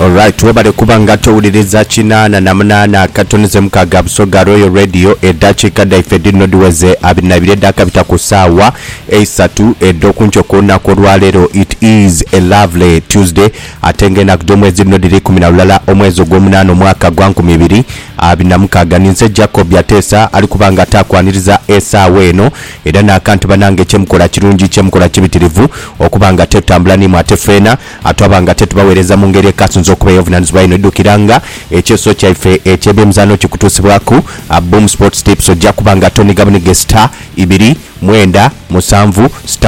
Alright, webale kubanga towuliriza kinana na munana katonize mukaga busoga Royal Radio eddakiika daife dinodiweze abinabire dakabita ku ssaawa 3 eddokunjo kunaku olwaleero. It is a lovely Tuesday atenge nakudo mwezi nodiri 10 omwezi gw'omunaana omwaka gwa 2026 ninze Jacob Yatesa ali kubanga takwaniriza essaawa eno era n'akantu banange kyemukola kirungi kyemukola kibitirivu okubanga tetambula nimu ate feena atwabanga tetubaweereza mu ngeri ekasinza okuba y'obuvunaanyizibwa ino eddukiranga ekyeso kyaife eky'ebyemizannyo kikutuusibwaku Boom Sports Tips ojja kubanga Tony Gabonige star 2-7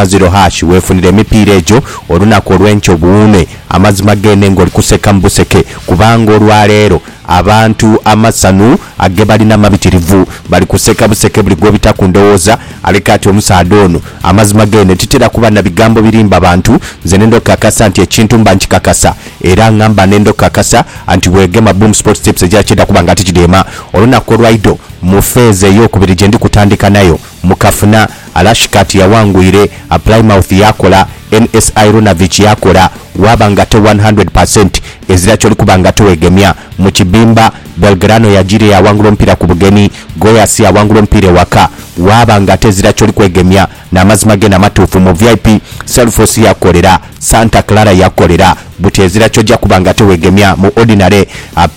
*0# weefunira emipiira egyo olunaku olw'enkya obuwume amazima gene ng'oli kuseka mu buseke kubanga olwaleero abantu amasanu age balina mabitirivu bali kuseka buseke buli gwobita ku ndowooza aleka ati omusaada ono amazima gene titera kuba na bigambo birimba abantu nze nendo kakasa nti ekintu mba nkikakasa era ngamba nendo kakasa anti weegema Boom Sports Tips ejakyenda kuba nga tikidema olunaku olwaido mu feeze ey'okubiri gye ndi kutandika nayo mukafuna Alashikati yawangwire Plymouth yakola NSI Ronovich yakola wabanga te 100% ezira kyoli kubanga tewegemya mu kibimba Belgrano yajire yawangula omupiira ku bugeni Goyas yawangula omupiira waka wabanga te ezira kyoli kwegemya n'amazima ge n'amatuufu mu VIP Selfos yakolera Santa Clara yakolera buti ezira kyojja kubanga tewegemya mu Ordinary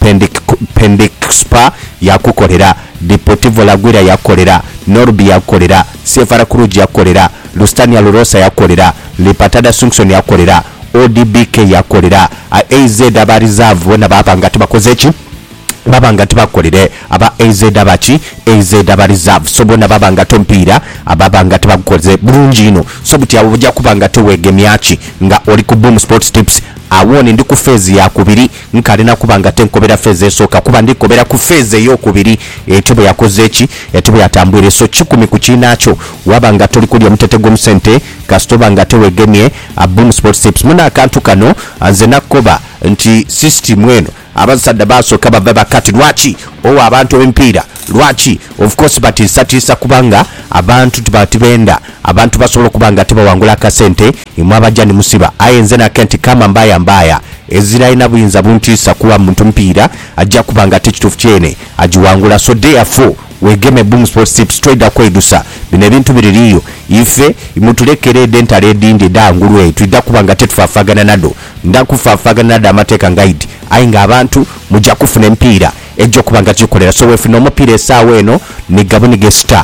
Appendix Spa yakukolera Deportivo Laguira yakolera Norbi yakolera Sefara Cruz yakolera Lustania Lorosa yakolera Lipatada Sunction yakolera ODBK yakolera AZ aba reserve bona babanga tebakoze ki babanga tebakolere aba AZ abachi AZ aba reserve so bona babanga tompiira ababanga tebakoze bulungi ino so buti abo bujja kubanga tewegemyaki nga oli ku Boom Sports Tips awone ndi ku phase ya kubiri nkalina kubanga tenkobera phase esooka kuba ndikobera ku phase ey'okubiri etebo yakoze eki etebo yatambwire so 10 ku kinaacho wabanga toli kulya mutetego musente kastoba nga tewegemye Boom Sports Tips muna akantu kano nze nakoba nti system eno abasadde basooka bava bakati lwaki owa abantu b'empiira lwaki of course batiisatiisa kubanga abantu tibatibenda abantu basobola kubanga tebawangula akasente imwe abajja ne musiba ayenze nakenti kama mbaya ezirayina buyinza buntiisa kuba muntu mpiira ajja kubanga tekituufu kyene agiwangula so therefore wegeme Boom Sports Tips trader kwedusa bino ebintu biririyo ife imutulekere dental edindi dangulwe twidda kubanga tetufafagana nado ndakufafagana nado amateeka guide ayinga abantu mujja kufuna empiira ejjo kubanga kikolera so wefuna omupiira essaawa eno ne Gabonige star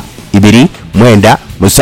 2-7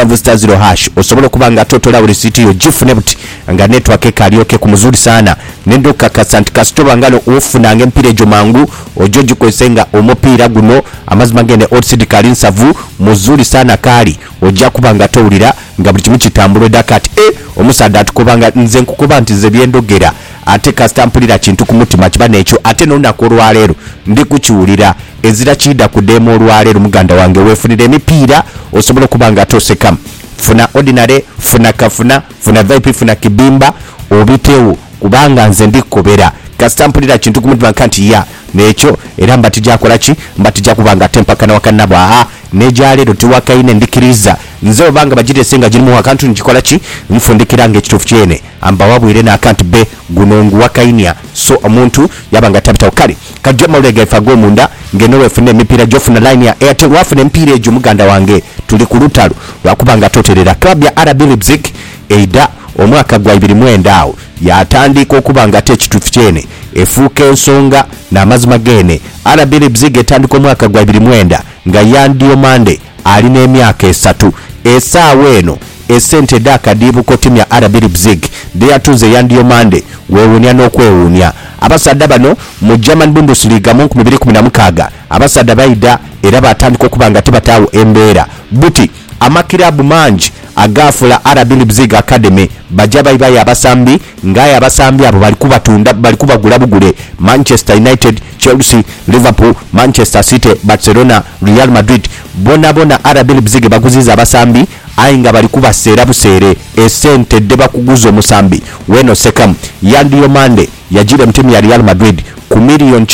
*0# osobola kubanga totola buli siti yo gifune buti nga network ekalyoke ku muzuri sana nendo kakasa nti kasitoba ngalo ofunanga empiira egyo mangu ojo gikosenga omupiira guno amazima gene Oxid Kalinsavu muzuri sana kali ojja kubanga towulira nga buli kimu kitambula dakati omusaada atukubanga nze nkukuba nti ze byendogera ate kastampulira kintu ku mutima kiba nekyo ate n'olunaku olwaleero ndi kukiwulira ezira kiyida ku demo olwaleero muganda wange weefunira emipiira osobola kubanga tosekamu funa Ordinary funa kafuna funa VIP funa kibimba obitewo kubanga nze ndikobera kastampulira kintu ku mutima kanti ya nekyo era mbatijja kolaki mbatijja kubanga tempakana wakanabo nejaleero tiwakaine ndikiriza nze obanga bagitesenga girimu akantu nkikolaki nfundikiranga ekituufu kyene amba wabwire n'akantu be gunongu wakainia so omuntu yabanga tabitawo kale kagema ulega ifago munda ngeno wefune emipiira gyofuna line ya Airtel wafuna empiira egyo muganda wange tuli ku lutalo lwakubanga toterera club ya RB Leipzig eida omwaka gwa 2009 awo yatandika okubanga te ekituufu kyene efuuka ensonga n'amazima gene RB Leipzig etandika omwaka gwa 2009 nga yandiyo mande alina emyaka 3 essaawa eno esente dakadiibuko timu ya RB Leipzig deyatuze yandiyo mande weewuunya n'okwewuunya abasadde bano mu German Bundesliga mu 2016 abasadde bayida era batandika okubanga tebataawo embeera buti amakirabu mangi agafula RB Leipzig Academy bajja bayibayo abasambi ngaya abasambi abo bali kubatunda bali kubagula bugule Manchester United, Chelsea, Liverpool, Manchester City, Barcelona, Real Madrid bona RB Leipzig baguziza abasambi ayinga bali kubaseera buseere esente deba kuguza omusambi weno sekamu yandiyo mande yajira mu timu ya Real Madrid ku million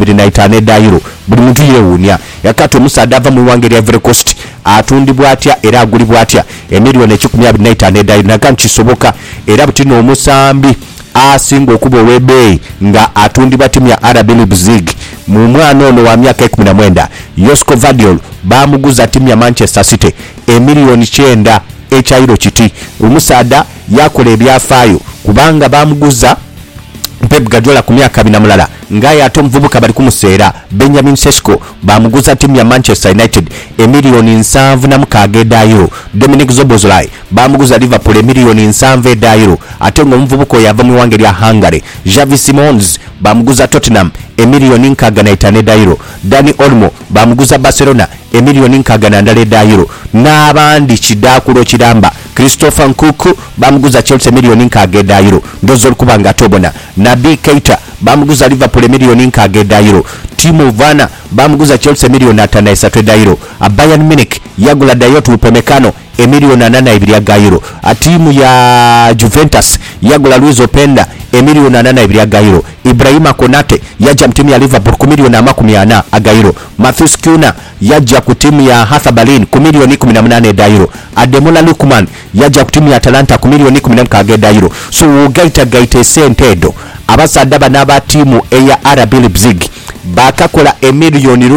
125 euro buli muntu yeewuunya yakati omusaada ava mu wange lya Ivory Coast atundibwa atya era agulibwa atya emiliyoni 125 euro naga nkisoboka era butino omusambi asinga okuba ow'ebbeeyi nga atundibwa ttiimu ya RB Leipzig mu mwana ono wa myaka 19 Josko Gvardiol bamuguza ttiimu ya Manchester City emiliyoni 9 ekyayiro kiti. Omusaada yakola ebyafaayo kubanga bamuguza Pep Guardiola ku myaka 2 ngaye ate omuvubuka bali kumuseera Benjamin Sesko bamuguza ttiimu ya Manchester United emiliyoni 7.6 euro. Dominic Szoboszlai bamuguza Liverpool emiliyoni 7 euro ate ng'omuvubuka yava mu wange lya Hungary. Xavi Simons bamuguza Tottenham emiliyoni 65 euro. Dani Olmo bamuguza Barcelona emiliyoni 62 euro. N'abandi kidaakulo kiramba Christopher Nkunku bamuguza Chelsea emiliyoni 60 euro ndozo olukubanga atobona. Naby Keita bamuguza Liverpool emiliyoni 60 euro. Timo Werner bamuguza Chelsea emiliyoni 53 euro. Bayern Munich yagula Dayot Upamecano emiliyoni 82 euro. Timu ya Juventus yagula Luis Openda emiliyoni 82 euro. Ibrahima Konate yajja mu timu ya Liverpool ku miliyoni 40 euro. Matthew Cunha yajja ku timu ya Hertha Berlin ku miliyoni 18 euro. Ademola Lookman yajja ku timu ya Atalanta ku miliyoni 16 euro. So ugaita sente edo abasadde banaba timu eya RB Leipzig bakakola emiliyoni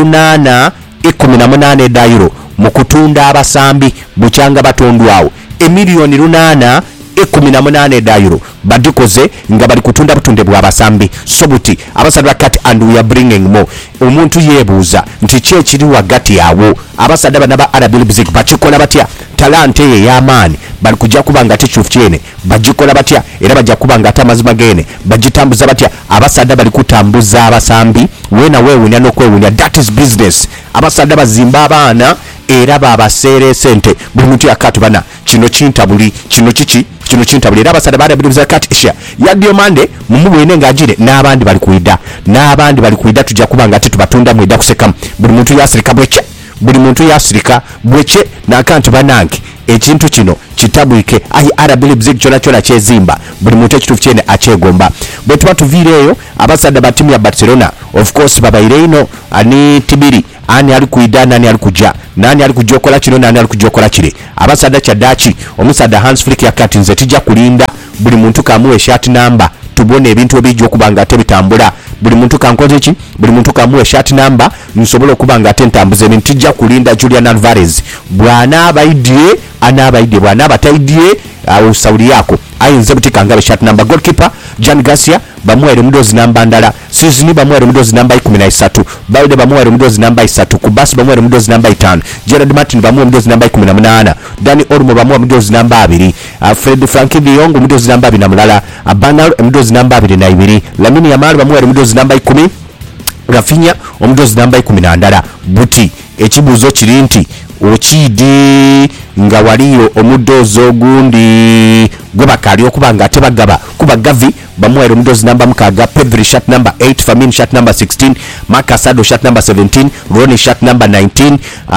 818 euro mu kutunda abasambi bukyanga batondwawo emiliyoni 818 euro badikoze nga bali kutunda butunde bwa abasambi. So buti abasadde kati and we are bringing more. Omuntu yebuuza nti ki ekiri wagati yawo abasadde banaba RB Leipzig bakikola batya? Talante ye y'amaani bali kujja kuba nga tekyufu kyene bagikola batya era bajja kuba nga ate amazima gene bagitambuza batya? Abasadde bali kutambuza abasambi wena weewunya n'okwewunya. That is business. Abasadde bazimba abaana era babaseere sente buli muntu yakatubana kino kintabuli kino kiki kino kintabuli era abasadde barabiruza kati isha yadio mande mumubwene ngajire n'abandi bali kuida tujja kuba nga ate tubatunda mwida kusekamu buli muntu yasirika bweche buli muntu yasirika bweche nakantu banange ekintu kino kitabwike ayi RB Leipzig kyona kyezimba buli muntu ekitufu kyene akyegomba. Bwe tuba tuviireeyo abasadde ba timu ya Barcelona of course babaireino ani tibiri ani ali kuida nani ali kujja nani ali kujokola kino nani ali kujokola kire. Abasadde kyadaki omusadde Hans Flick yakati nze tijja kulinda buli muntu kamuwe shirt number tubone ebintu ebijja okubanga ate bitambula. Buli muntu kankoze ki buli muntu kamuwe shirt number nsobola okubanga ate ntambuze ebintu tijja kulinda Julian Alvarez bwana abaidye anabaidye bwana abataidye Saudi yako ayinza butika ngabe shirt number. Goalkeeper Jan Garcia bamuwere mudozi namba ndala. Sizini bamuwere mudozi namba 13. Baude bamuwere mudozi namba 3. Kubasi bamuwere mudozi namba 5. Gerard Martin bamuwere mudozi namba 18. Dani Olmo bamuwere mudozi namba 2. Fred Frankie de Jong mudozi namba 2 na mulala. Banal mudozi namba 2. Lamine Yamal bamuwere mudozi namba 10. Rafinha omudozi namba 10. Buti ekibuzo kiri nti okidi nga waliyo omudozi ogundi gwe bakali okubanga ate bagaba kuba Gavi bamuwere omudozi namba 6. Pedri shirt number 8. Firmino shirt number 16. Marcus Alonso shirt number 17. Ronny shirt number 19.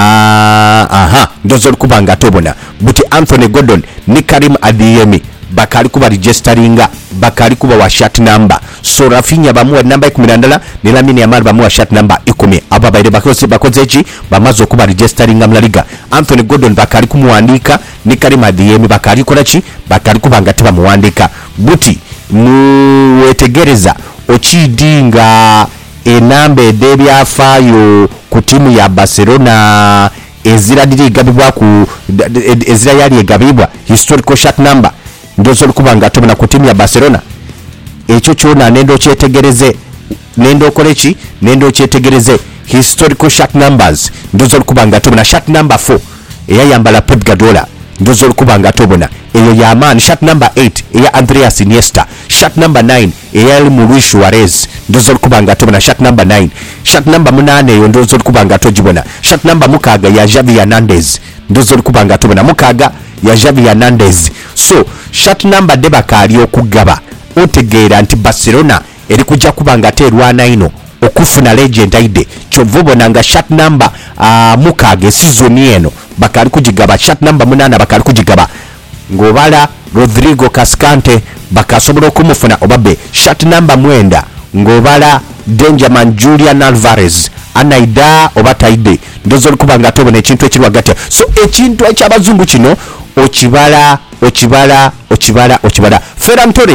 Ndozo okubanga tobona buti Anthony Gordon ni Karim Adeyemi bakali kuba registeringa bakali kuba wa shirt number. So Rafinha bamuwa namba 10 ne Lamine Yamal bamuwa shirt number 10. Aba baire bakoze eki bamaze okuba registeringa mu La Liga. Anthony Gordon bakali kumuwandika ni Karim Adeyemi bakali kola ki bakali kuba nga tebamuwandika. Buti muwetegereza okidinga enamba ebyafaayo ku timu ya Barcelona eziradiri egabibwa ku ezira yali egabibwa historical shirt number ndozo kubanga tobona ku timu ya Barcelona. Ekyo kyona nendo kyetegereze nendo koleki nendo kyetegereze historical shirt numbers ndozo kubanga tobona. Shirt number 4 eyayambala Pep Guardiola ndozo kubanga tobona eyo ya man. Shirt number 8 eya Andreas Iniesta. Shirt number 9 eya Luis Suarez ndozo kubanga tobona. Shirt number 9. Shirt number 8 eyo ndozo kubanga tojibona. Shirt number 6 ya Xavi Hernandez ndozo kubanga tobona. 6 ya Xavi Hernandez. So shirt number de bakali okugaba otegeera nti Barcelona eri kujja kubanga terwana ino okufuna legend aide kyovubona nga shirt number 6 season eno bakali kujigaba. Shirt number 8 bakali kujigaba ngobala Rodrigo Cascante bakasobola okumufuna obabe. Shirt number 9 ngobala Benjamin Julian Alvarez anaida obataide ndozo kubanga tobona ekintu ekiri wagati. So ekintu ekyabazungu kino okibala. Ferran Torres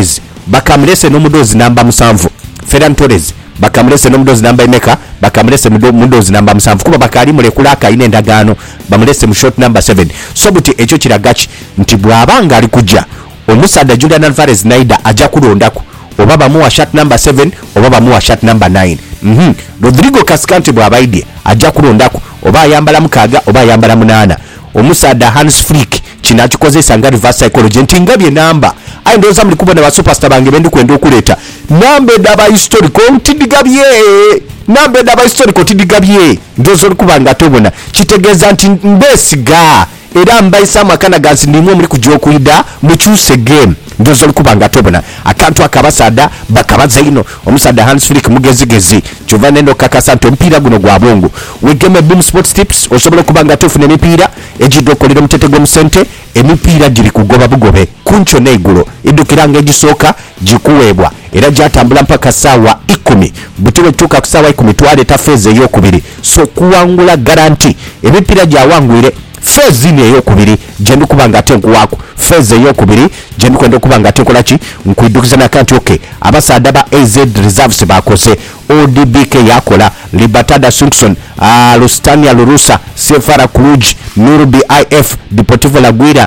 bakamulese n'omudoozi namba 7 Ferran Torres bakamulese n'omudoozi namba emeka bakamulese mudoozi namba 7 kuba bakali mulekula akayina endagaano bamulese mu short number 7 so buti ekyo kiragachi nti bwabanga ali kujja omusaada Julian Alvarez naida ajja kulondako oba bamuwa short number 7 oba bamuwa short number 9 Rodrigo Cascante bwabaidye ajja kulondako oba ayambala mukaaga oba ayambala munana omusaada Hans Flick kinakikozesa nga reverse psychology nti ngabye namba ayi ndoza muli kubona ba superstar bange bendi kwenda okuleta namba edaba historical tidigabye namba edaba historical tidigabye ndozo likubanga tobona kitegeeza nti mbesiga era mbayisa amakana gansi ndimwe muri kujja okuyida mukyuse game ndozo likubanga tobona akantu akabasaada bakabaza ino omusaada Hans Flick mugezigezi Giovanni Kakasante omupiira guno gwa bongo wegeme Boom Sports Tips osobola kubanga tofuna emipiira ejidokolera mutetego musente emipiira giri kugoba bugobe kuncho neigulo idukiranga egisooka gikuweebwa era gyatambula mpaka saawa 10 butiwe tuka ku saawa 10 twale tafeeze eyokubiri so kuwangula garanti emipiira gyawangwire fezi ni eyokubiri gyendi kubanga tenkuwako fezi eyokubiri gyendi kwenda kubanga tenkolaki nkwidukiza nakanti oke abasaada ba AZ Reserves bakoze ODBK yakola Libertada Simpson Lustania Lurusa Sefara Cluj Nuru BIF Deportivo La Guira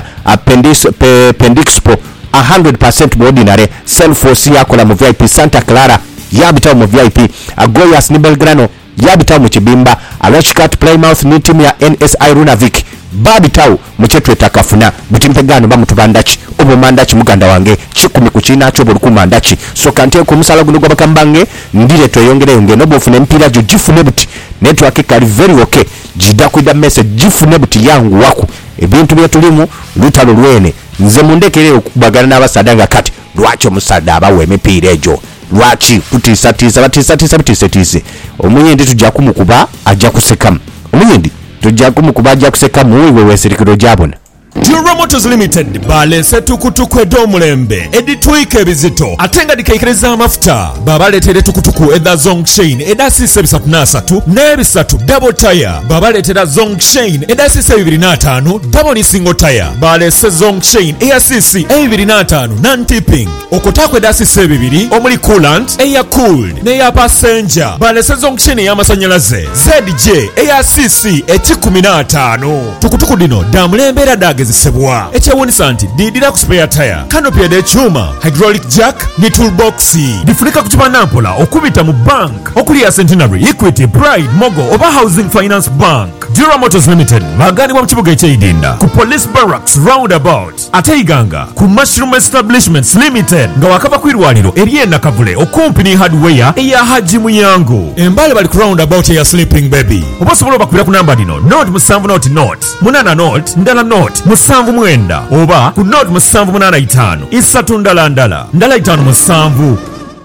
Pendixpo 100% ordinary Self-Force yakola mu VIP Santa Clara yabitawo mu VIP Goyas ni Belgrano yabitawo mu Kibimba Alashkat Plymouth ni timu ya NSI Runavik babitawo mukyetwe takafuna butimpegano bamutubandachi obumandachi muganda wange 10 ku kinacho bulukumandachi so kante ku musala guno gwabakambange ndire toyongere ngeno bofuna empira jo jifune buti network kali very okay jidakwida message jifune buti yangu wako ebintu byatulimu lutalo lwene nze mundekere okubagana n'abasadanga kati lwacho musada abawe emipiira ejo lwachi kutisatiza batisatize omuyindi tujja kumukuba ajja kusekamu omuyindi tujja kumukuba ajja kusekamu wewe wesirikiro jabona Dura Motors Limited balese tukutuku edomulembe editwike ebizito atenga dikaikireza amafuta babaletere tukutuku eda Zongshin eda sise bisatu nasatu nebisatu double tire babaletere Zongshin eda sise 25 double single tire balese Zongshin eya sisi 25 non-tipping okotako eda sise 2 omuli coolant eya cooled neya passenger balese Zongshin eya masanyalaze ZJ eya sisi 15 tukutuku dino damulembe era dage zisebwa ekyewunisa nti didira ku spare tire canopy ekyuma hydraulic jack ne toolbox bifunika kutuba nampola okubita mu bank okuli ya Centenary Equity Pride Mogo oba Housing Finance Bank Dura Motors Limited bagani mu kibuga eky'Idinda ku Police Barracks roundabout ateyiganga ku Mushroom Establishments Limited nga wakava kwirwaliro erienda kavule okumpi ni hardware eya Haji Muyango embale bali ku roundabout ya Sleeping Baby obosobola bakubira ku namba dino note musanvu note munana note ndala note musanvu mwenda oba ku note musanvu munana itano isatu ndala itano musanvu.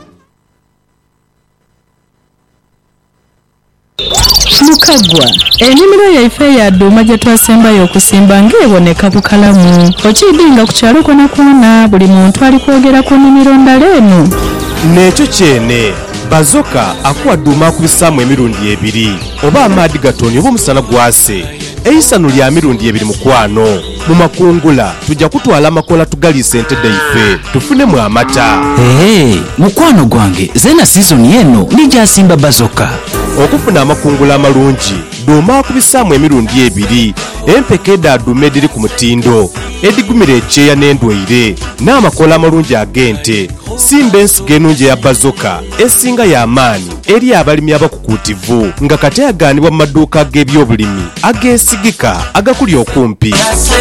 Mukagwa ennimiro yaife ya dduma gye twasembayo okusimba ng'eboneka ku kalamu okiyidinga ku kyalo konakwona buli muntu ali kwogera ku nnimiro ndala eno nekyo kyene bazoka akuwa dduma akubisaamu emirundi 2 oba amaadi gatonya oba omusana gwase eisano lya mirundi 2 mukwano mu makungula tujja kutwala amakola tugaliise entedde ife tufunemu amata mukwano gwange zena sizoni eno nijjasimba bazoka okufuna amakungula amalungi dduma akubisaamu emirundi 2 empeke eddadduma ediri ku mutindo edigumira ekyeya n'endwaire n'amakola amalungi ag'ente simba ensigo ennungi eya bazoka esinga y'amaanyi eri abalimi abakukuutivu nga kati agaanibwa mu maduuka g'ebyobulimi ageesigika agakuli okumpi.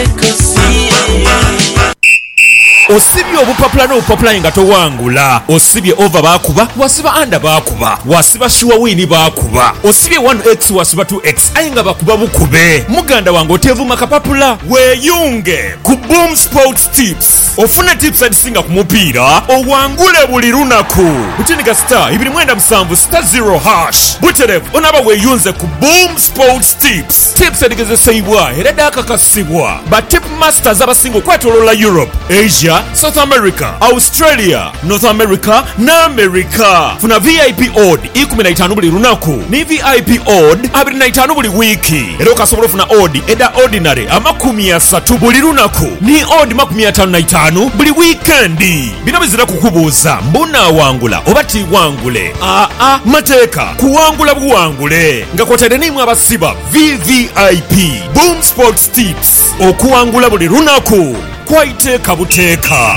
Osibye obupapula n'obupapula nga towangula osibye over bakuba wasiba under bakuba wasiba sure win bakuba osibye 1x wasiba 2x ayi nga bakuba bukube muganda wange otevuma kapapula weeyunge ku Boom Sports Tips ofune tips adisinga ku mupiira owangule buli lunaku butinika star 297*0# buterevu onaba weeyunze ku Boom Sports Tips edigezesebwa era dakakasibwa ba tip masters abasinga okwetoloola Europe, Asia Africa, South America, Australia, North America na America. Funa VIP odd 15 buli lunaku ni VIP odd 25 buli wiki. Era okasobola funa odd eda ordinary amakumi asatu buli lunaku ni odd 55 buli weekendi. Bino bizira kukubuuza mbuna wangula oba ti wangule. Mateeka kuwangula buwangule nga kwotedde nimwe abasiba VVIP Boom Sports Tips okuwangula buli lunaku kwaiteeka buteeka.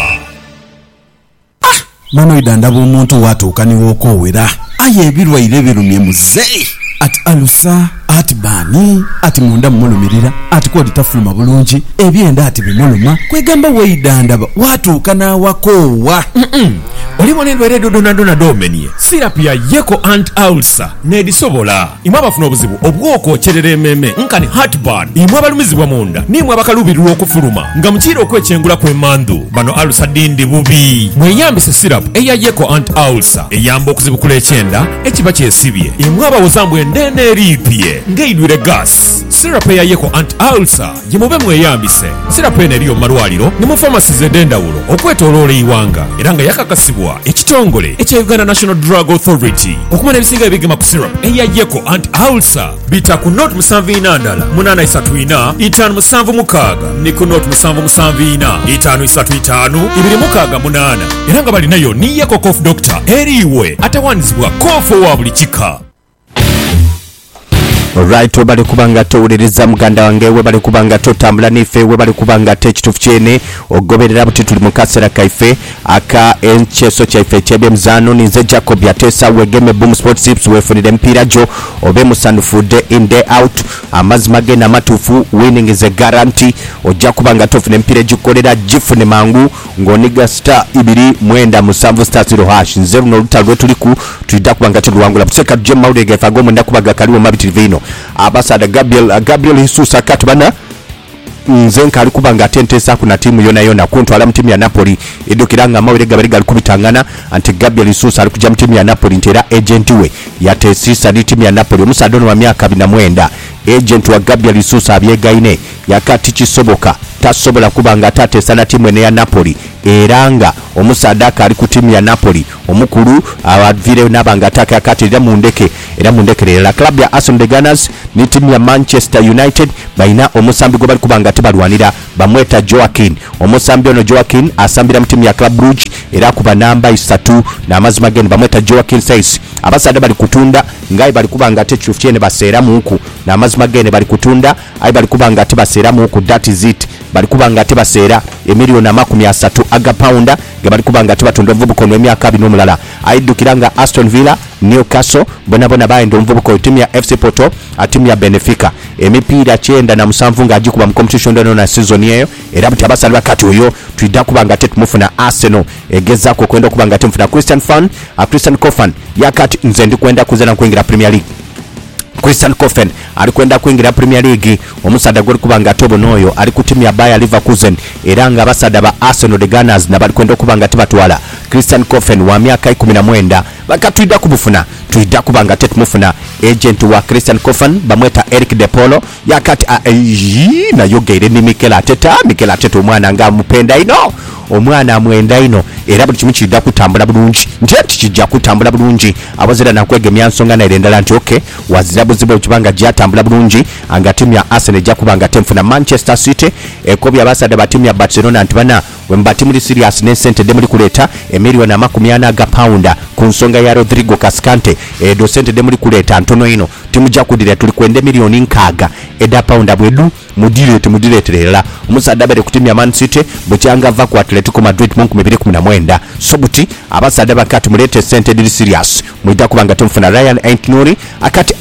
Manoida ndaba omuntu watuuka niwookowera aye ebirwaire birumye muzeeyi ati alusa ati baani ati munda mumulumirira ati kodi tafuluma bulungi ebyenda ati bimuluma kwegamba weidandaba watuuka n'awakoowa. Olimo n'endwaire dodonadona domenie sirapu ya Yeko Anti-Ulcer n'edisobola imwe abafuna obuzibu obw'okwokyerera emmeeme nkani heartburn, imwe abalumizibwa munda nimwe abakaluubirirwa okufuluma nga mukiira okwekyengula kw'emmandu bano alusa dindi bubi. Mweyambise sirapu eya Yeko Anti-Ulcer eyamba okuzibukula ekyenda ekiba kyesibye, imwe abawozambu endende eriipye ng'eidwire gas. Sirapu eya Yeko Anti-Ulcer gye mube mweyambise. Sirapu eno eriyo mu malwaliro ne mu famasizi ed'endawulo okwetooloola eiwanga era nga yakakasibwa ekitongole ekya Uganda National Drug Authority. Okumanya ebisinga ebigema ku syrup eya Yeko Anti-Ulcer bita ku note 74 834 576 ne ku note 774 535 268 era nga balinayo ni Yeko Cough Doctor eriwe atawanizibwa kofu wa buli kika. Alright, we bali kubanga towuliriza muganda wange, we bali kubanga totambula nife, we bali kubanga tekitufu kyene ogoberera buti tuli mu kaseera kaife aka encheso kyaife ky'ebyemizano. Ninze Jacob Yatesa wegeme Boom Sports Tips wefunire emipiira gyo obe musandufu day in day out. Amazima gena matuufu, winning is a guarantee. Ojja kubanga tofuna emipiira egikukolera gifune mangu ng'oniga star 297 star 0 hash nze luno olutalo lwe tuliku tuyidda kubanga tuluwangula buseka tujje mu mawulire gaife ag'omwenda kubaga kaliwo mabitirivu abasada Gabriel Jesus akatubana nze nkali kubanga atentesa kuna timu yona kuntwala mu timu ya Napoli edukiranga amawere gabali gali kubitangana anti Gabriel Jesus ali kujja mu timu ya Napoli ntera agent we yatesisa ni timu ya Napoli omusada ono wa myaka 29 agent wa Gabriel Jesus abyegaine yakati kisoboka tasobola kubanga atatesa na timu ene ya Napoli eranga omusada ali ku timu ya Napoli omukulu avire nabanga ataka akatirira mu ndeke era mu ndeke la club ya Arsenal the Gunners ni timu ya Manchester United baina omusambi go bali kubanga tebalwanira bamweta Joaquin. Omusambi ono Joaquin asambira mu timu ya Club Brugge era kuba namba 3 na amazima gene bamweta Joaquin says abasada bali kutunda ngai bali kubanga techufu kyene baseera muku na amazima gene bali kutunda ai bali kubanga tebaseera muku that is it bali kubanga tebaseera emiliyoni 30 aga pounda ge bali kubanga tebatunda vubuko no emyaka 2 n'omulala aidukiranga Aston Villa, Newcastle bona baenda omuvubuko timu ya FC Porto timu ya Benfica emipiira 97 nga agikuba mu competition ndono na season yeyo era buti abasali bakati oyo twidda kubanga tetumufuna Arsenal egezako kwenda kubanga temufuna Christian Coffan yakati nze ndi kwenda kuzana kuingira Premier League. Christian Coffin ali kwenda kuingira Premier League omusada goli kubanga tobo noyo ali ku timu ya Bayer Leverkusen era nga abasada ba Arsenal the Gunners nabali kwenda kubanga tebatwala Christian Coffin wa myaka 19 bakatwidda kubufuna twidda kubanga tetumufuna agent wa Christian Coffin bamweta Eric De Polo yakati na yogeire ni Mikel Arteta omwana nga mupenda ino omwana amwenda ino era buli kimu kidda kutambula bulungi nteti kijja kutambula bulungi abazira nakwegemya nsonga na erendala nti okay wazira buzibu kibanga gyatambula bulungi anga timu ya Arsenal ejja kubanga temfuna Manchester City ekobya abasada ba timu ya Barcelona ntibana wemba timu li serious ne sente demuli kuleta emiliyoni 40 aga pounda ku nsonga ya Rodrigo Cascante do sente demuli kuleta ntono ino timu jja kudira tuli kwende miliyoni 6 eda pounda bwedu mudireterera omusada bere ku timu ya Man City bukyanga va ku Atletico Madrid mu 2019 sobuti abasada bakati mulete sente dili serious mwida kubanga tumfuna Ryan Aitnuri akati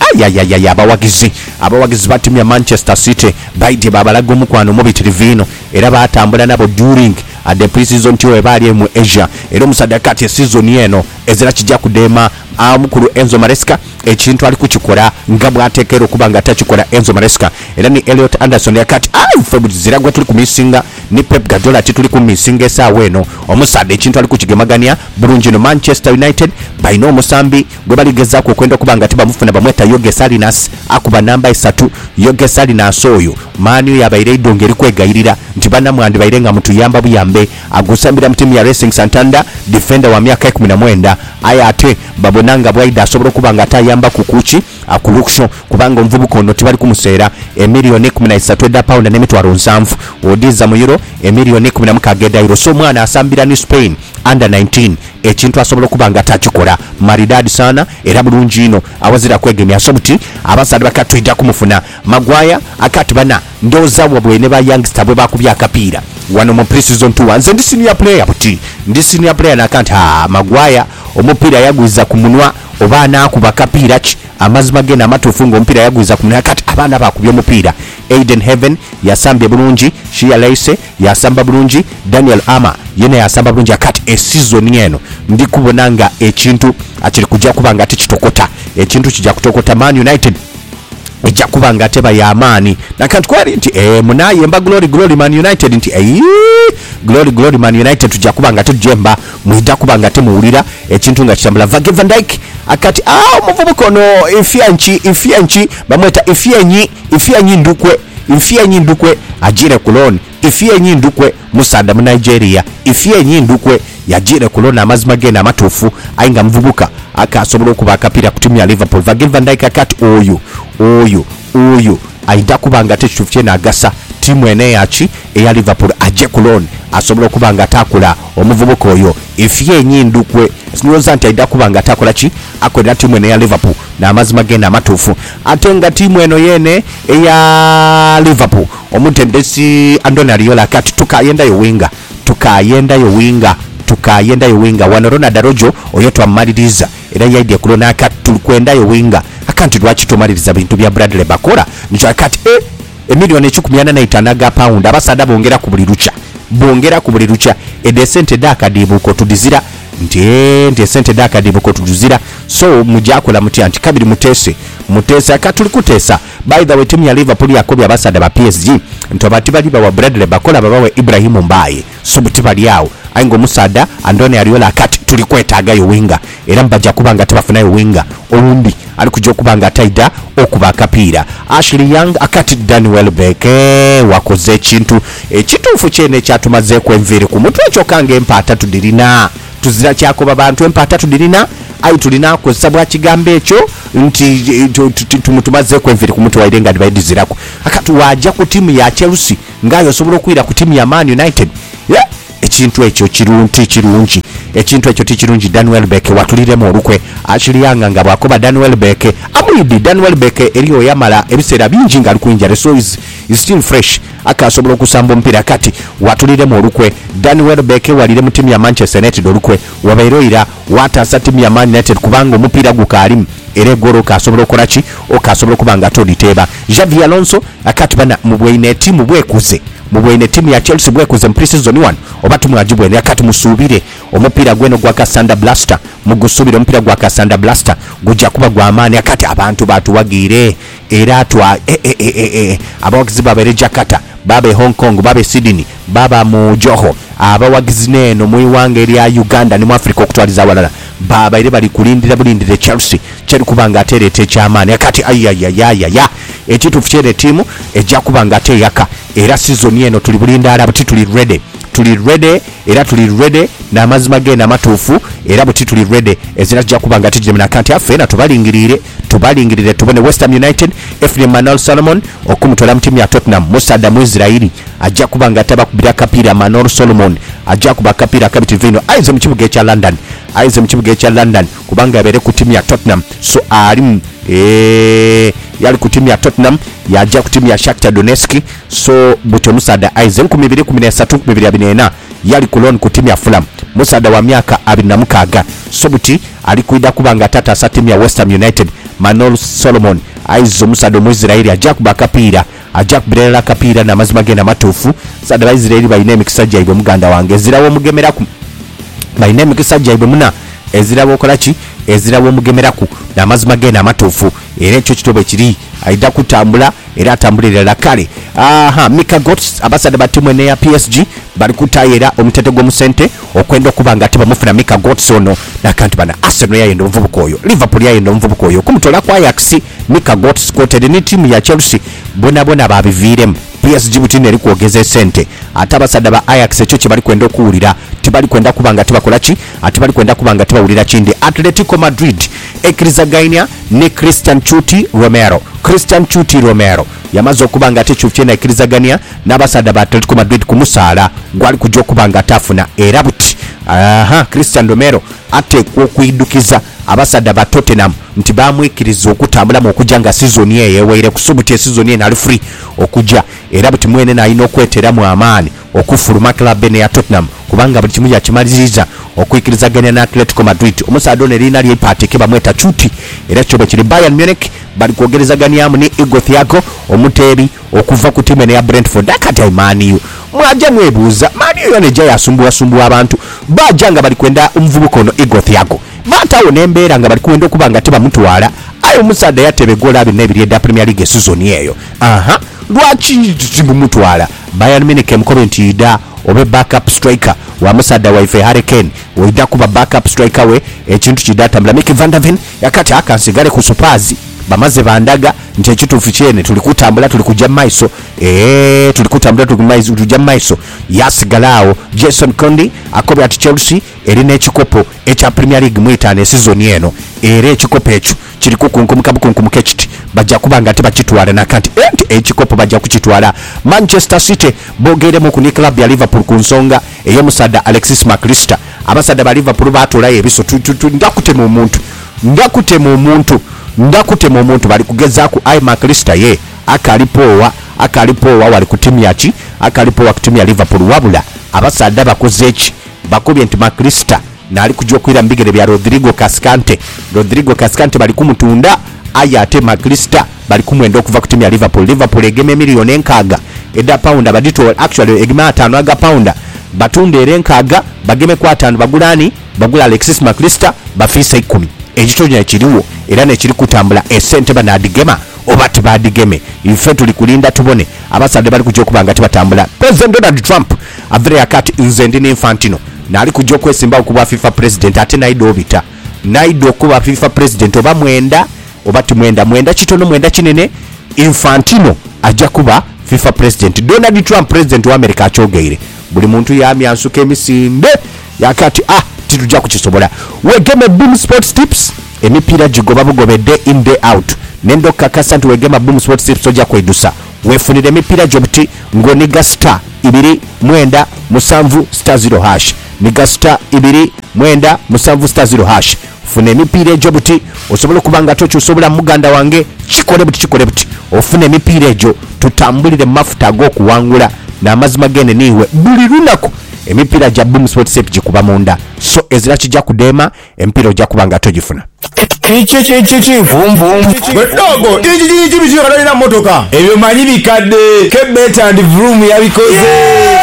abawagizi ba timu ya Manchester City baide babalaga omukwano mu bitirivino era batambula nabo during the pre-season tiwe bali mu Asia era omusada kati season yeno ezira kijja kudema amukuru Enzo Maresca ekintu ali kukikola nga bwateekera okubanga takikola Enzo Maresca era ni Elliot Anderson yakati febuzira gwe tuli kumisinga ni Pep Guardiola tuli kumisinga esaawa eno omusada ekintu ali kukigemagania bulungi no Manchester United baina omusambi gwe baligezaako okwenda okubanga tebamufuna bamweta Jorge Salinas akuba namba 3 Jorge Salinas oyo maani yabaire idongo eri kwegayirira nti bannamwandi baire nga mutuyamba buyambe Mugabe agusambira mu timu ya Racing Santander, defender wa myaka 19. Aya ate babonanga bwaida asobola kuba nga atayamba ku kuki akulukso kubanga omuvubuka ono tibali kumuseera emiliyoni 13 pound n'emitwalo 7 odiza mu euro emiliyoni 16 euro. So mwana asambira ni Spain under 19 ekintu asobola kuba nga atakikola maridadi sana era bulungi ino awazira kwegemya sobuti abasadu bakatwija kumufuna Magwaya akati bana ndoza wabwe ne ba youngster bwe bakubya akapiira wano mu pre-season 2 nze ndi senior player buti ndi senior player nakati Magwaya omupiira yagwiza ku munwa oba anakuba kapiira ki amazima gena amatuufu ng'omupiira yagwiza ku munwa kati abaana bakubya omupiira. Aiden Heaven yasambye bulungi, Shia Laise yasamba bulungi, Daniel Ama yene yasamba bulungi akati season eno ndi kubona nga ekintu akiri kujja kuba nga tikitokota ekintu kijja kutokota. Man United ejja kuba nga teba y'amaani nakati kwali nti munayemba glory Man United nti glory Man United tujja kuba nga tujemba mwidda kuba nga temuwulira ekintu nga kitambula. Virgil van Dijk akati omuvubuka ono ifyanchi bamweta ifyenyi ndukwe ajire kuloni ifyenyi ndukwe musanda mu Nigeria ifyenyi ndukwe yajire kulona amazima genda amatuufu ayinga muvubuka akasobola okuba akapira ku timu ya Liverpool. Virgil van Dijk akati oyo aida kubanga tekituufu kye n'agasa timu ene yachi eya Liverpool ajje kuloni asobola okubanga atakula omuvubuka oyo ifyenyi ndukwe sinooza nti aida kubanga atakola ki akolera timu ene ya Liverpool n'amazima genda amatuufu. Ate nga timu eno yene eya Liverpool omutendesi Andoni Ariola akati tukayendayo winga wano Ronald Arojo oyo twamaliriza era yaidye kulona akati tulikwendayo winga akanti lwaki tomaliriza bintu bya Bradley Bakola nicho akati emiliyoni 185 ga pound abasada bongera ku buli lucha edesente dakadibuko tudizira nti sente dakadibuko tudizira. So mujakola muti anti kabiri mutese akatuli kutesa. By the way timu ya Liverpool yakobya abasada ba PSG ntobati bali ba Bradley Bakola babawe Ibrahim Mbaye subuti bali yawo aingo musada Andoni Ariola akati tuli kwetagayo winga era mbaja kubanga tabafunayo winga olundi ali kujja kubanga ataida okuba akapiira. Ashley Young akati Danny Welbeck wakoze ekintu ekituufu kyene kyatumaze kwenviri ku mutwe ekyo kange empata tudirina tuzira kyakoba bantu empata tudirina ayi tulina kozesa kigambo ekyo nti tumutumaze kwenviri ku mutwe wairenga dibaidizirako akati wajja ku timu ya Chelsea ngayo osobola okwira ku timu ya Man United ekintu ekyo kirungi ekintu ekyo tikirungi. Danny Welbeck watuliremu olukwe Ashley Young nga bwakoba Danny Welbeck amuyidi Danny Welbeck eriyo yamala ebiseera bingi nga alikuinjira so is still fresh akasobola okusamba omupiira kati watuliremu olukwe Danny Welbeck walire mu timu ya Manchester United olukwe wabairoira wataasa timu ya Man United kubanga omupiira gukalimu era egoro kasobola okola ki okasobola okuba nga toliteeba. Xavi Alonso akati bana mubwine timu mubwine timu ya Chelsea bwekuze mu pre-season 1 oba tumwajibwe akati musubire omupiira gweno gwa Cassandra Blaster mugusubire omupiira gwa Cassandra Blaster gujja kuba gwa amaani akati abantu batuwagire era abawagizi babere Jakarta babe Hong Kong babe Sydney baba mu Joho abawagizi neno mu iwanga erya Uganda ne mu Africa okutwaliza awalala baba ire bali bulindire Chelsea kyali kubanga aterete kyamaani akati ayayayaya ekituufu kyere timu ejja kubanga ateyaka era season eno tuli bulindala buti tuli ready era tuli ready n'amazima genda amatuufu era buti tuli ready ezina tujja kubanga tijemena kanti affe na tubalingirire tubone West Ham United Ephraim Manuel Solomon okumutola mu timu ya Tottenham. Musada mu Israeli ajja kubanga tabakubira kapira Manuel Solomon ajja kuba kapira kabitivino aize mu kibuga ekya London kubanga yabere ku timu ya Tottenham so ali yali ku timu ya Tottenham yajja ku timu ya Shakhtar Donetsk so buto Musada aize 2013 yali ku loan ku timu ya Fulham. Musada wa myaka 26 so buti ali kuida kubanga tata sa timu ya West Ham United. Manuel Solomon aizo Musada mu Israeli ajja kuba kapira ajja kubirela kapira na mazima genda matuufu sada ba Israeli bayine emikisajja ibwe muganda wange ezirawo mugemeraku bayine emikisajja ibwe muna ezirawo kolaki ezirawo mugemeraku na mazima genda matuufu era ekyo kitobe kiri aida kutambula era atambulira kale. Mika Gots abasada batimu ne ya PSG bali kutayira omutete gwo musente okwenda okubanga ati bamufuna Mika Gots ono nakanti bana Arsenal yayenda omuvubuka oyo Liverpool yayenda omuvubuka oyo kumutola kwa Ajax Mika Gots quoted ni timu ya Chelsea bona babiviremu PSG butini eri kwogeza sente ate abasajja ba Ajax ekyo kye bali kwenda okuwulira tibali kwenda kubanga tibakola ki ate bali kwenda kubanga tibawulira kindi. Atletico Madrid ekkirizaganya ne Christian Chuti Romero yamaze okubanga ate ekyo kyena ekkirizaganya n'abasajja ba Atletico Madrid kumusaala gwali kujja okubanga atafuna era buti Christian Romero ateekwa okwidukiza abasajja ba Tottenham nti bamwikiriza okutambula mu okujja nga season ye yeweere kusubuti season ye nali free okujja era buti mwene nalina okweteramu amaani okufuluma club ene ya Tottenham kubanga buli kimu yakimaliziza okwikirizaganya na Atletico Madrid. Omusaadha ono erina lyepatike bamweta Chuti era kyo bwekiri. Bayern Munich bali kwogerezaganyamu ne Igor Thiago omuteebi okuva ku timu ya Brentford. Akati ayimaaniyo mwaja mwebuuza maaniyo yaneja yasumbuwa abantu bajja nga bali kwenda omuvubuka ono Igor Thiago batawo n'embeera nga bali kwenda okuba nga tebamutwala ayo omusaadha yateba egola abiri n'ebiri edda Premier League season eyo. Lwaki tibumutwala? Bayern Munich emukolo nti ida obe backup striker wa musaadha waife Harry Kane oida kuba backup striker we ekintu kidatambula. Mick van der Ven yakati akansigale ku Spurs bamaze bandaga nti ekituufu kyene tuli kutambula tuli kujja maiso tuli kutambula tujja maiso yasigalaawo. Jason Kondi akobya ati Chelsea erina ekikopo ekya Premier League mwitaano season eno era ekikopo ekyo kiri kukunkumuka ekiti bajja kubanga tebakitwala nakanti ekikopo bajja kukitwala. Manchester City bogeremu ku club ya Liverpool ku nsonga ey'omusaadha Alexis McAllister. Abasaadha ba Liverpool batulayo ebiso ndakutema omuntu bali kugezaako ai McAllister ye akalipowa wali ku timu yaki akalipowa ku timu ya Liverpool wabula abasaadha bakoze eki bakubye nti McAllister nali kujja okwira mu bigere bya Rodrigo Cascante bali kumutunda ayate McAllister bali kumwenda okuva ku timu ya Liverpool egeme miliyoni 6 edda pound badito actually egema 5 aga pound batunda era 6 bageme kwa 5 bagulani bagula Alexis McAllister bafiisa 10 ekitonya ekiriwo era nekiri kutambula esente banadigema oba tibadigeme ife tuli kulinda tubone abasadde bali kujja okubanga tibatambula. President Donald Trump avire akati nze ndi Infantino nali kujja okwesimba okuba FIFA president ate naido okuba FIFA president oba mwenda oba timwenda kitono mwenda kinene Infantino ajja kuba FIFA president. Donald Trump president wa America akyogeire buli muntu yamya nsuka emisinde yakati titujja kukisobola. Wegeme Boom Sports Tips emipiira gigoba bugobedde in day out nendo kakasa nti wegema Boom Sports Tips ojja kwedusa wefunire emipiira gyobuti ng'oniga star 297 star 0 hash niga star 297 star 0 hash funa emipiira egyo buti osobola okubanga tokyusobola muganda wange kikole buti ofuna emipiira egyo tutambulire mu mafuta ag'okuwangula n'amazima gene niiwe buli lunaku emipiira gya Boom Sports Tips gikuba munda so ezira kijja kudeema emipiira ojja kubanga togifuna. Dogo iki bizikalina motoka ebyo manyi bikadde Kebet and Vroom yabikoze.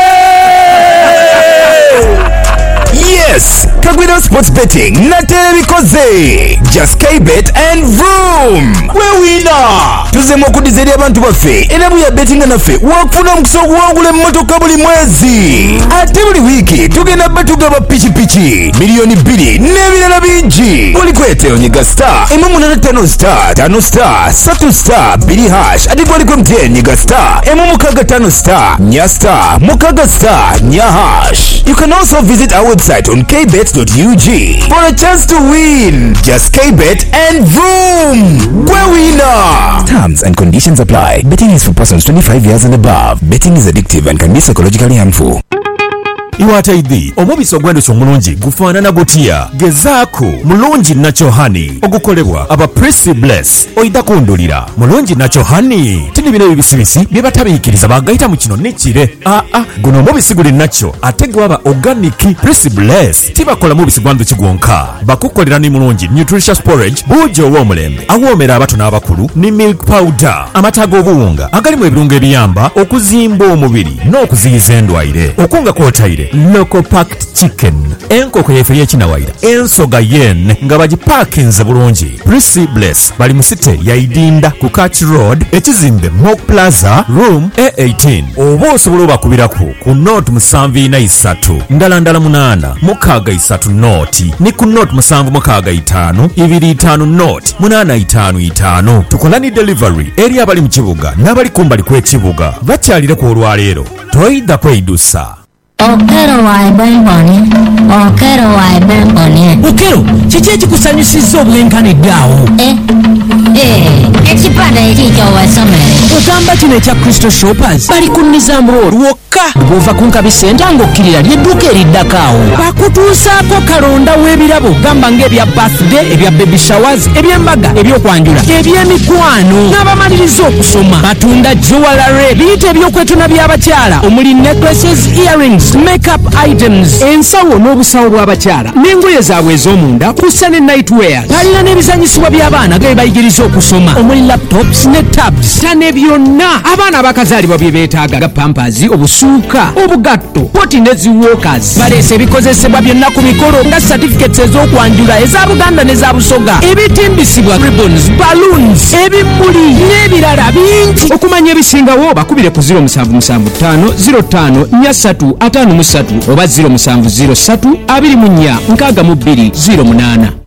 Yes, Kagwida Sports Betting natera bikoze just Kbet and Vroom we winner tuzemo okudizeri abantu baffe era buya betting naffe wakufuna omukisa okuwangula emmotoka buli mwezi ate buli wiiki tugenda batugaba pichipichi miliyoni 2 n'ebirala bingi buli kwete onyiga star 185 star 5 star 3 star 2 hash ate gwaliko mtye nyiga star 165 star nya star 6 star nya hash. You can also visit our website on kbet.ug for a chance to win. Just Kbet and Vroom we winner. Terms and conditions apply. Betting is for persons 25 years and above. Betting is addictive and can be psychologically harmful. iwataidi omubisi ogw'endhuki omulungi gufaanana gutya gezaako mulungi Natural Honey ogukolebwa aba Prissy Bless oida kundulira mulungi Natural Honey tini bino ebibisibisi bye batabiikiriza bagayita mu kino nekire guno omubisi guli nakyo ate gwaba organic. Prissy Bless tibakola mubisi gwa nduki gwonka bakukolera ni mulungi nutritious porridge buugi ow'omulembe awoomera abato n'abakulu ni milk powder amata g'obuwunga agalimu ebirungo ebiyamba okuzimba omubiri n'okuziyiza endwaire okunga kwotaire local packed chicken, enkoko yaife y'ekinawaira, ensoga yen nga bagipaakinze bulungi. Prissy Bless bali mu site ya Idinda ku Catch Road, ekizimbe Mock Plaza room A18. Oba osobola obakubirako ku note 743 ndala 8 63 note ni ku note 765 25 note 855. Tukola ni delivery eri abali mu kibuga n'abali kumbali kw'ekibuga bakyalire ku olwaleero. Toyida kweyidusa. Okero waibemboni. Okero, kiki ekikusanyusizza obwenkaniddeawo? Ekipande ekikyo wasomere. Ogamba kino ekya Crystal Shoppers bali ku Nizam Road wokka bw'ova ku Nkabi Center ng'okkirira ly'edduuka eriddako awo. Bakutuusaako kalonda w'ebirabo gamba ng'ebya birthday, ebya baby showers, eby'embaga, eby'okwanjula, eby'emikwano n'abamaliriza okusoma. Batunda jewelry, biyite ebyokwetuna by'abakyala omuli necklaces, earrings, makeup items, ensawo n'obusawo bw'abakyala n'engoye zaabwe ez'omunda kussa ne nightwear. Balina n'ebizanyisibwa by'abaana ge bayigiriza okusoma omuli laptops ne tabs. Tane byonna abaana abakazaalibwa bye beetaaga ga pampers, obusuuka, obugatto, poti ne ziwokers. Baleese ebikozesebwa byonna ku mikolo nga certificates ez'okwanjula eza Buganda n'eza Busoga, ebitimbisibwa ribbons, balloons, ebimuli n'ebirala bingi. Okumanya ebisingawo bakubire ku 0775 05 4353 oba 0703 24 62 08.